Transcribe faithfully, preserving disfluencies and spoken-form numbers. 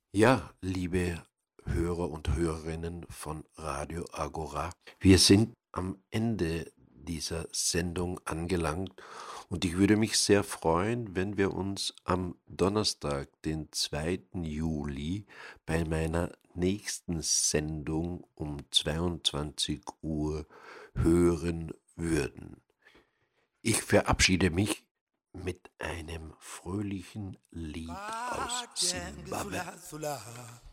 Ja, liebe Hörer und Hörerinnen von Radio Agora, wir sind am Ende dieser Sendung angelangt und ich würde mich sehr freuen, wenn wir uns am Donnerstag, den zweiten Juli, bei meiner nächsten Sendung um zweiundzwanzig Uhr hören würden. Ich verabschiede mich mit einem fröhlichen Lied aus Simbabwe.